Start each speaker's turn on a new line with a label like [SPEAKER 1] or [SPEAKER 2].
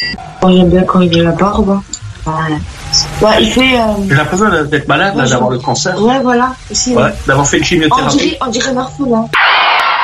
[SPEAKER 1] Moi, j'aime bien quand il a la barbe. Ouais. Ouais, il fait.
[SPEAKER 2] J'ai l'impression d'être malade, là, d'avoir le cancer.
[SPEAKER 1] Ouais, voilà. Aussi,
[SPEAKER 2] Ouais, d'avoir fait une chimiothérapie.
[SPEAKER 1] On dirait Marfou, là.